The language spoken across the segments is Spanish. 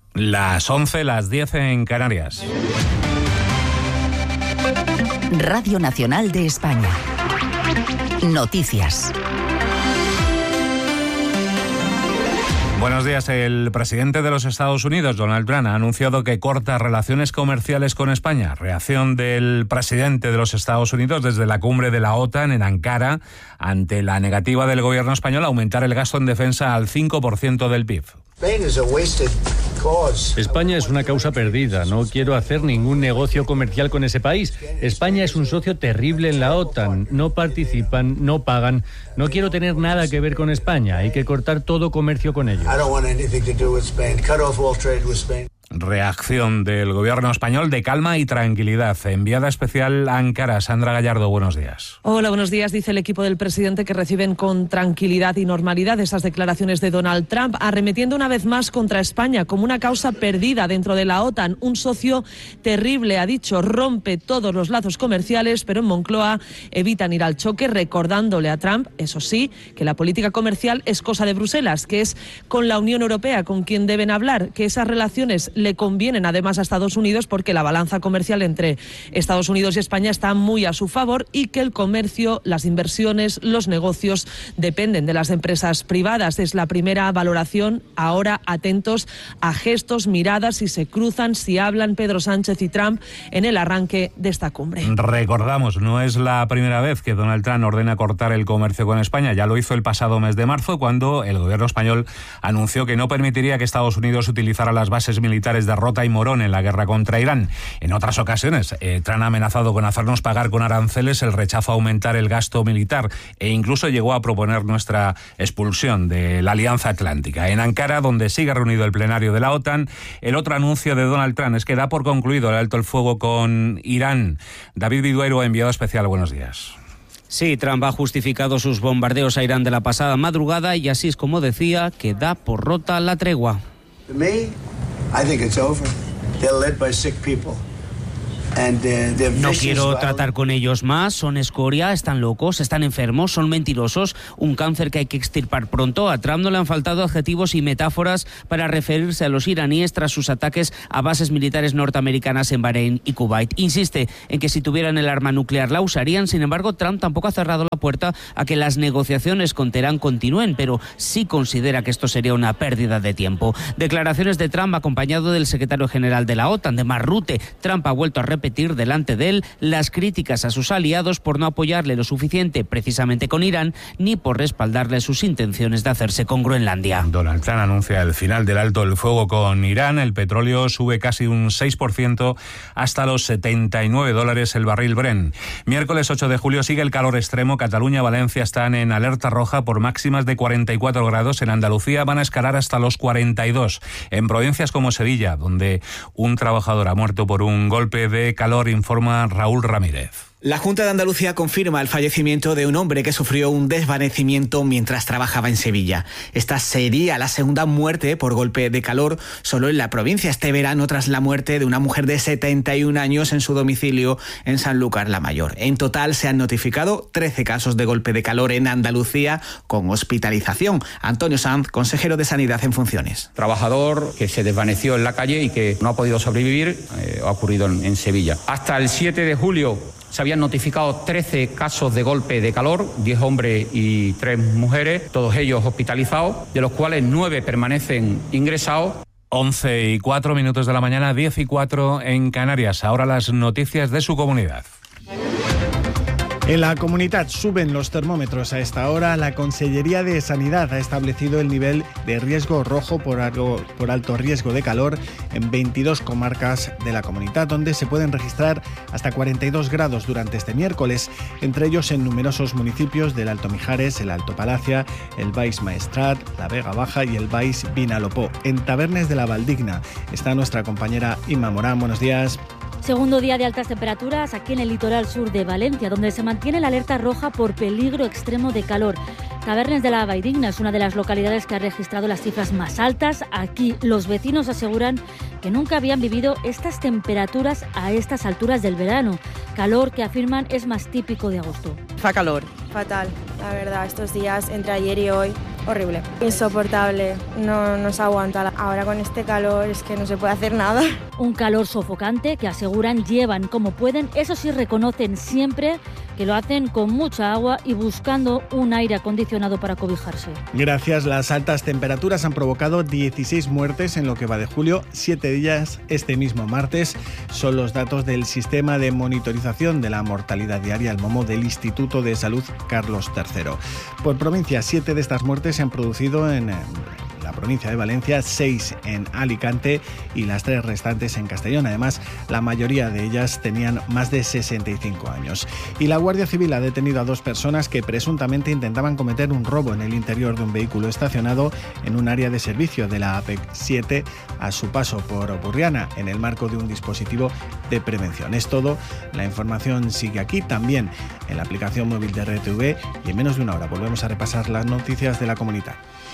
Las 11, las 10 en Canarias. Radio Nacional de España. Noticias. Buenos días. El presidente de los Estados Unidos, Donald Trump, ha anunciado que corta relaciones comerciales con España. Reacción del presidente de los Estados Unidos desde la cumbre de la OTAN en Ankara ante la negativa del gobierno español a aumentar el gasto en defensa al 5% del PIB. España es una causa perdida. No quiero hacer ningún negocio comercial con ese país. España es un socio terrible en la OTAN. No participan, no pagan. No quiero tener nada que ver con España. Hay que cortar todo comercio con ellos. Reacción del gobierno español de calma y tranquilidad. Enviada especial a Ankara, Sandra Gallardo, buenos días. Hola, buenos días. Dice el equipo del presidente que reciben con tranquilidad y normalidad esas declaraciones de Donald Trump, arremetiendo una vez más contra España como una causa perdida dentro de la OTAN. Un socio terrible, ha dicho, rompe todos los lazos comerciales, pero en Moncloa evitan ir al choque, recordándole a Trump, eso sí, que la política comercial es cosa de Bruselas, que es con la Unión Europea con quien deben hablar, que esas relaciones le convienen además a Estados Unidos porque la balanza comercial entre Estados Unidos y España está muy a su favor y que el comercio, las inversiones, los negocios dependen de las empresas privadas. Es la primera valoración. Ahora atentos a gestos, miradas, si se cruzan, si hablan Pedro Sánchez y Trump en el arranque de esta cumbre. Recordamos, no es la primera vez que Donald Trump ordena cortar el comercio con España. Ya lo hizo el pasado mes de marzo cuando el gobierno español anunció que no permitiría que Estados Unidos utilizara las bases militares de Rota y Morón en la guerra contra Irán. En otras ocasiones, Trump ha amenazado con hacernos pagar con aranceles el rechazo a aumentar el gasto militar e incluso llegó a proponer nuestra expulsión de la Alianza Atlántica. En Ankara, donde sigue reunido el plenario de la OTAN, el otro anuncio de Donald Trump es que da por concluido el alto el fuego con Irán. David Vidueiro, enviado especial, buenos días. Sí, Trump ha justificado sus bombardeos a Irán de la pasada madrugada y así es como decía que da por rota la tregua. No quiero tratar con ellos más, son escoria, están locos, están enfermos, son mentirosos, un cáncer que hay que extirpar pronto. A Trump no le han faltado adjetivos y metáforas para referirse a los iraníes tras sus ataques a bases militares norteamericanas en Bahrein y Kuwait. Insiste en que si tuvieran el arma nuclear la usarían. Sin embargo, Trump tampoco ha cerrado la puerta a que las negociaciones con Teherán continúen, pero sí considera que esto sería una pérdida de tiempo. Declaraciones de Trump acompañado del secretario general de la OTAN, de Mark Rutte. Trump ha vuelto a repetir delante de él las críticas a sus aliados por no apoyarle lo suficiente precisamente con Irán ni por respaldarle sus intenciones de hacerse con Groenlandia. Donald Trump anuncia el final del alto el fuego con Irán. El petróleo sube casi un 6% hasta los $79 el barril Brent. Miércoles 8 de julio sigue el calor extremo. Cataluña, Valencia están en alerta roja por máximas de 44 grados. En Andalucía van a escalar hasta los 42. En provincias como Sevilla, donde un trabajador ha muerto por un golpe de calor, informa Raúl Ramírez. La Junta de Andalucía confirma el fallecimiento de un hombre que sufrió un desvanecimiento mientras trabajaba en Sevilla. Esta sería la segunda muerte por golpe de calor solo en la provincia este verano, tras la muerte de una mujer de 71 años en su domicilio en Sanlúcar la Mayor. En total se han notificado 13 casos de golpe de calor en Andalucía con hospitalización. Antonio Sanz, consejero de Sanidad en funciones. Trabajador que se desvaneció en la calle y que no ha podido sobrevivir, ha ocurrido en Sevilla. Hasta el 7 de julio se habían notificado 13 casos de golpe de calor, 10 hombres y 3 mujeres, todos ellos hospitalizados, de los cuales 9 permanecen ingresados. 11:04 de la mañana, 10:04 en Canarias. Ahora las noticias de su comunidad. En la comunidad suben los termómetros a esta hora. La Consellería de Sanidad ha establecido el nivel de riesgo rojo por alto riesgo de calor en 22 comarcas de la comunidad, donde se pueden registrar hasta 42 grados durante este miércoles, entre ellos en numerosos municipios del Alto Mijares, el Alto Palacia, el Baix Maestrat, la Vega Baja y el Baix Vinalopó. En Tabernes de la Valdigna está nuestra compañera Inma Morán. Buenos días. Segundo día de altas temperaturas aquí en el litoral sur de Valencia, donde se mantiene la alerta roja por peligro extremo de calor. Tabernes de la Valdigna es una de las localidades que ha registrado las cifras más altas. Aquí los vecinos aseguran que nunca habían vivido estas temperaturas a estas alturas del verano. Calor que afirman es más típico de agosto. Fa calor, fatal, la verdad, estos días, entre ayer y hoy, horrible, insoportable, no se aguanta. Ahora con este calor es que no se puede hacer nada. Un calor sofocante que aseguran llevan como pueden, eso sí reconocen siempre que lo hacen con mucha agua y buscando un aire acondicionado para cobijarse. Gracias, las altas temperaturas han provocado 16 muertes en lo que va de julio, 7 días este mismo martes. Son los datos del sistema de monitorización de la mortalidad diaria, el MOMO, del Instituto de Salud Carlos III. Por provincia, 7 de estas muertes se han producido en la provincia de Valencia, 6 en Alicante y las 3 restantes en Castellón. Además, la mayoría de ellas tenían más de 65 años. Y la Guardia Civil ha detenido a 2 personas que presuntamente intentaban cometer un robo en el interior de un vehículo estacionado en un área de servicio de la AP7 a su paso por Burriana, en el marco de un dispositivo de prevención. Es todo. La información sigue aquí, también en la aplicación móvil de RTV, y en menos de una hora volvemos a repasar las noticias de la comunidad.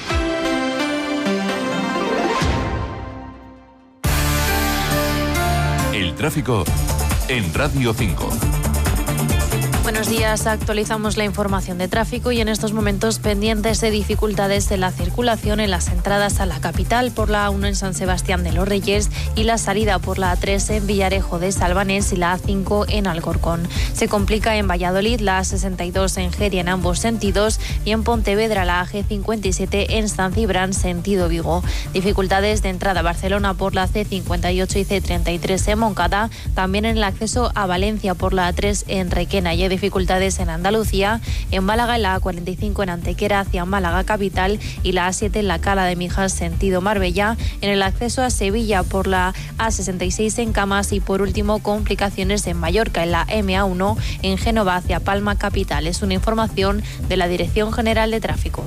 El tráfico en Radio 5. Buenos días, actualizamos la información de tráfico y en estos momentos pendientes de dificultades en la circulación en las entradas a la capital por la A1 en San Sebastián de los Reyes y la salida por la A3 en Villarejo de Salvanés y la A5 en Alcorcón. Se complica en Valladolid la A62 en Geria en ambos sentidos y en Pontevedra la AG57 en San Cibrán sentido Vigo. Dificultades de entrada a Barcelona por la C58 y C33 en Moncada, también en el acceso a Valencia por la A3 en Requena y dificultades en Andalucía, en Málaga en la A45 en Antequera hacia Málaga capital y la A7 en la Cala de Mijas sentido Marbella, en el acceso a Sevilla por la A66 en Camas y por último complicaciones en Mallorca en la MA1 en Génova hacia Palma capital. Es una información de la Dirección General de Tráfico.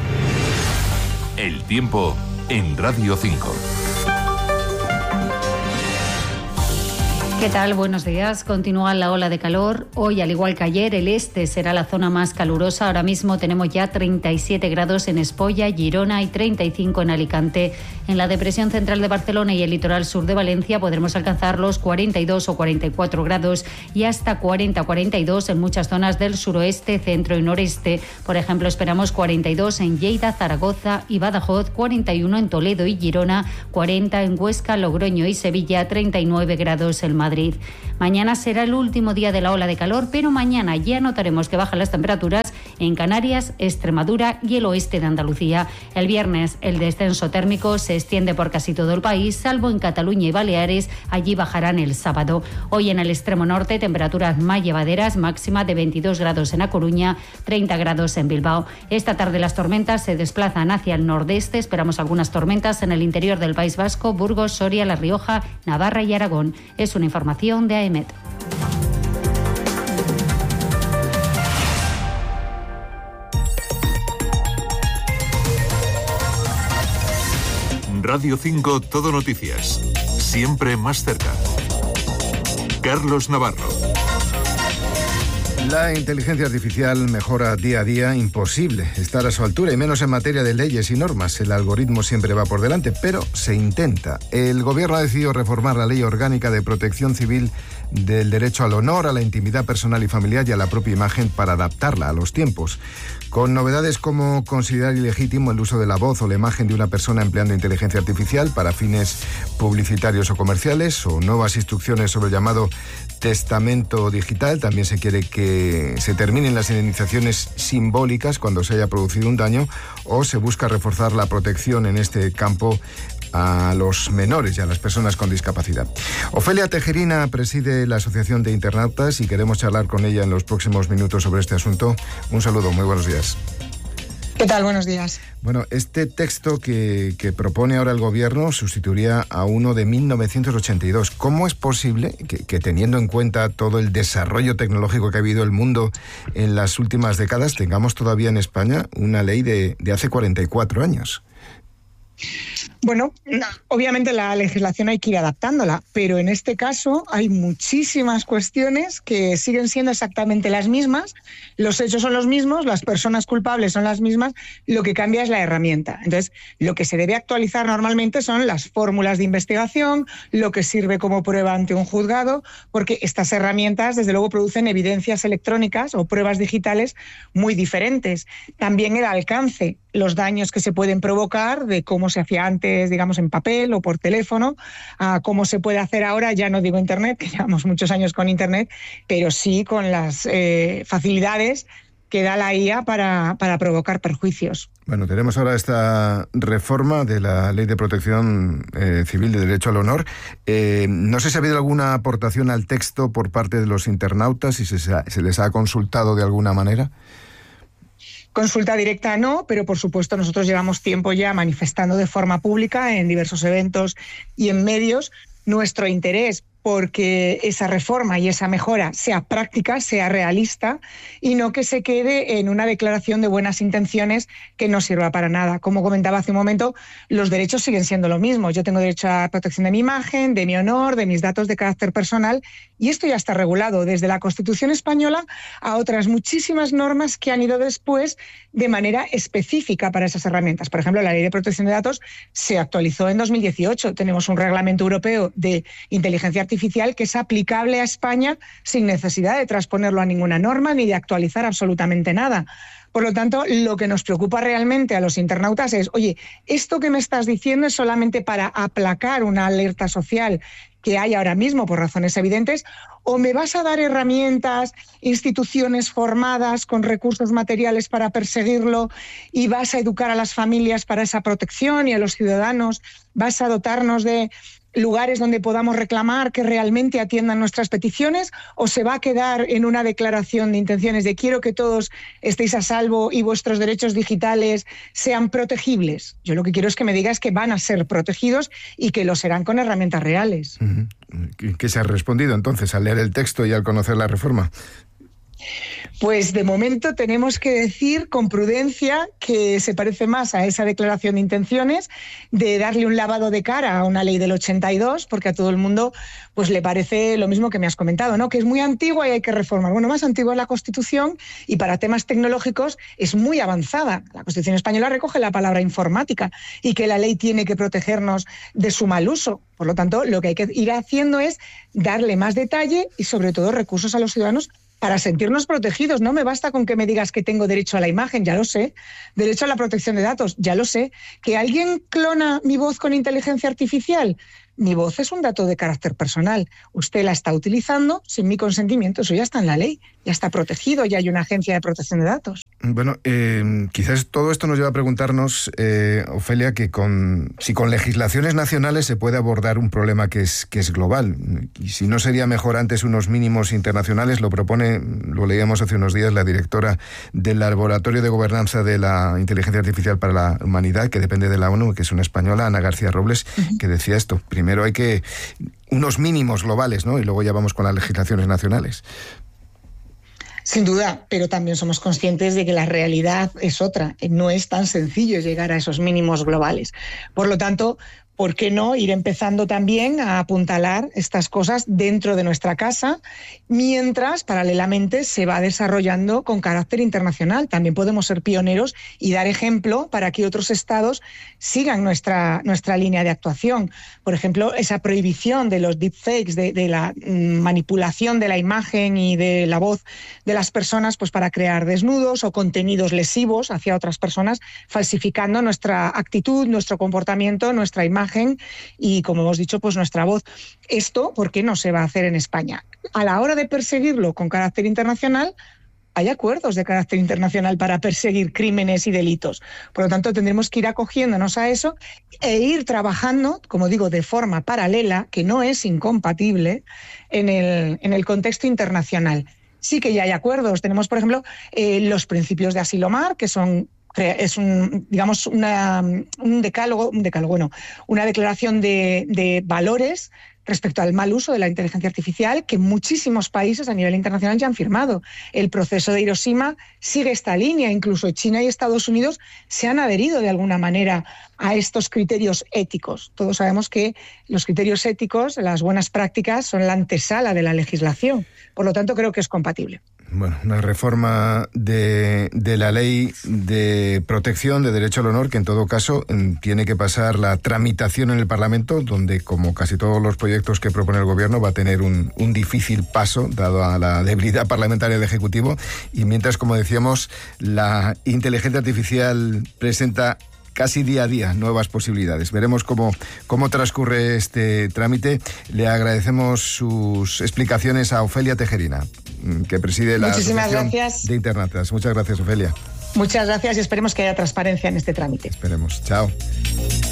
El tiempo en Radio 5. ¿Qué tal? Buenos días. Continúa la ola de calor. Hoy, al igual que ayer, el este será la zona más calurosa. Ahora mismo tenemos ya 37 grados en Espolla, Girona y 35 en Alicante. En la depresión central de Barcelona y el litoral sur de Valencia podremos alcanzar los 42 o 44 grados y hasta 40-42 en muchas zonas del suroeste, centro y noreste. Por ejemplo, esperamos 42 en Lleida, Zaragoza y Badajoz, 41 en Toledo y Girona, 40 en Huesca, Logroño y Sevilla, 39 grados en Madrid. Mañana será el último día de la ola de calor, pero mañana ya notaremos que bajan las temperaturas en Canarias, Extremadura y el oeste de Andalucía. El viernes el descenso térmico se extiende por casi todo el país, salvo en Cataluña y Baleares, allí bajarán el sábado. Hoy en el extremo norte temperaturas más llevaderas, máxima de 22 grados en A Coruña, 30 grados en Bilbao. Esta tarde las tormentas se desplazan hacia el nordeste, esperamos algunas tormentas en el interior del País Vasco, Burgos, Soria, La Rioja, Navarra y Aragón. Es una información de AEMET. Radio 5 Todo Noticias. Siempre más cerca. Carlos Navarro. La inteligencia artificial mejora día a día, imposible estar a su altura y menos en materia de leyes y normas. El algoritmo siempre va por delante, pero se intenta. El gobierno ha decidido reformar la ley orgánica de protección civil del derecho al honor, a la intimidad personal y familiar y a la propia imagen para adaptarla a los tiempos. Con novedades como considerar ilegítimo el uso de la voz o la imagen de una persona empleando inteligencia artificial para fines publicitarios o comerciales, o nuevas instrucciones sobre el llamado testamento digital. También se quiere que se terminen las indemnizaciones simbólicas cuando se haya producido un daño, o se busca reforzar la protección en este campo a los menores y a las personas con discapacidad. Ofelia Tejerina preside la Asociación de Internautas y queremos charlar con ella en los próximos minutos sobre este asunto. Un saludo, muy buenos días. ¿Qué tal? Buenos días. Bueno, este texto que propone ahora el gobierno sustituiría a uno de 1982. ¿Cómo es posible que teniendo en cuenta todo el desarrollo tecnológico que ha habido el mundo en las últimas décadas, tengamos todavía en España una ley de hace 44 años? Bueno, obviamente la legislación hay que ir adaptándola, pero en este caso hay muchísimas cuestiones que siguen siendo exactamente las mismas, los hechos son los mismos, las personas culpables son las mismas, lo que cambia es la herramienta. Entonces, lo que se debe actualizar normalmente son las fórmulas de investigación, lo que sirve como prueba ante un juzgado, porque estas herramientas, desde luego, producen evidencias electrónicas o pruebas digitales muy diferentes. También el alcance, los daños que se pueden provocar de cómo se hacía antes, digamos, en papel o por teléfono, a cómo se puede hacer ahora, ya no digo Internet, que llevamos muchos años con Internet, pero sí con las facilidades que da la IA para provocar perjuicios. Bueno, tenemos ahora esta reforma de la Ley de Protección Civil de Derecho al Honor. No sé si ha habido alguna aportación al texto por parte de los internautas, si se les ha consultado de alguna manera. Consulta directa no, pero por supuesto nosotros llevamos tiempo ya manifestando de forma pública en diversos eventos y en medios nuestro interés porque esa reforma y esa mejora sea práctica, sea realista y no que se quede en una declaración de buenas intenciones que no sirva para nada. Como comentaba hace un momento, los derechos siguen siendo lo mismo. Yo tengo derecho a protección de mi imagen, de mi honor, de mis datos de carácter personal y esto ya está regulado desde la Constitución española a otras muchísimas normas que han ido después de manera específica para esas herramientas. Por ejemplo, la Ley de Protección de Datos se actualizó en 2018. Tenemos un reglamento europeo de inteligencia artificial que es aplicable a España sin necesidad de transponerlo a ninguna norma ni de actualizar absolutamente nada. Por lo tanto, lo que nos preocupa realmente a los internautas es, oye, esto que me estás diciendo es solamente para aplacar una alerta social que hay ahora mismo por razones evidentes, o me vas a dar herramientas, instituciones formadas con recursos materiales para perseguirlo y vas a educar a las familias para esa protección y a los ciudadanos, vas a dotarnos de lugares donde podamos reclamar que realmente atiendan nuestras peticiones, o se va a quedar en una declaración de intenciones de quiero que todos estéis a salvo y vuestros derechos digitales sean protegibles. Yo lo que quiero es que me digas que van a ser protegidos y que lo serán con herramientas reales. ¿Qué se ha respondido entonces al leer el texto y al conocer la reforma? Pues de momento tenemos que decir con prudencia que se parece más a esa declaración de intenciones de darle un lavado de cara a una ley del 82, porque a todo el mundo pues le parece lo mismo que me has comentado, ¿no? Que es muy antigua y hay que reformar. Bueno, más antigua es la Constitución y para temas tecnológicos es muy avanzada. La Constitución española recoge la palabra informática y que la ley tiene que protegernos de su mal uso. Por lo tanto, lo que hay que ir haciendo es darle más detalle y sobre todo recursos a los ciudadanos para sentirnos protegidos. No me basta con que me digas que tengo derecho a la imagen, ya lo sé. Derecho a la protección de datos, ya lo sé. Que alguien clona mi voz con inteligencia artificial, mi voz es un dato de carácter personal. Usted la está utilizando sin mi consentimiento, eso ya está en la ley, ya está protegido, ya hay una agencia de protección de datos. Bueno, quizás todo esto nos lleva a preguntarnos, Ofelia, que si con legislaciones nacionales se puede abordar un problema que es global. Y si no sería mejor antes unos mínimos internacionales, lo propone, lo leíamos hace unos días, la directora del Laboratorio de Gobernanza de la Inteligencia Artificial para la Humanidad, que depende de la ONU, que es una española, Ana García Robles, que decía esto. Primero hay que unos mínimos globales, ¿no? Y luego ya vamos con las legislaciones nacionales. Sin duda, pero también somos conscientes de que la realidad es otra. No es tan sencillo llegar a esos mínimos globales. Por lo tanto, ¿por qué no ir empezando también a apuntalar estas cosas dentro de nuestra casa, mientras paralelamente se va desarrollando con carácter internacional? También podemos ser pioneros y dar ejemplo para que otros estados sigan nuestra línea de actuación. Por ejemplo, esa prohibición de los deepfakes, de la manipulación de la imagen y de la voz de las personas pues para crear desnudos o contenidos lesivos hacia otras personas, falsificando nuestra actitud, nuestro comportamiento, nuestra imagen y, como hemos dicho, pues nuestra voz. Esto, ¿por qué no se va a hacer en España? A la hora de perseguirlo con carácter internacional, hay acuerdos de carácter internacional para perseguir crímenes y delitos. Por lo tanto, tendremos que ir acogiéndonos a eso e ir trabajando, como digo, de forma paralela, que no es incompatible, en el contexto internacional. Sí que ya hay acuerdos. Tenemos, por ejemplo, los principios de Asilomar, que es una declaración de valores respecto al mal uso de la inteligencia artificial que muchísimos países a nivel internacional ya han firmado. El proceso de Hiroshima sigue esta línea, incluso China y Estados Unidos se han adherido de alguna manera a estos criterios éticos. Todos sabemos que los criterios éticos, las buenas prácticas, son la antesala de la legislación. Por lo tanto, creo que es compatible. Bueno, una reforma de la ley de protección de derecho al honor que en todo caso tiene que pasar la tramitación en el Parlamento, donde como casi todos los proyectos que propone el Gobierno va a tener un difícil paso dado a la debilidad parlamentaria del Ejecutivo, y mientras, como decíamos, la inteligencia artificial presenta casi día a día nuevas posibilidades. Veremos cómo transcurre este trámite. Le agradecemos sus explicaciones a Ofelia Tejerina, que preside la Asociación de Internatas. Muchas gracias, Ofelia. Muchas gracias y esperemos que haya transparencia en este trámite. Esperemos. Chao.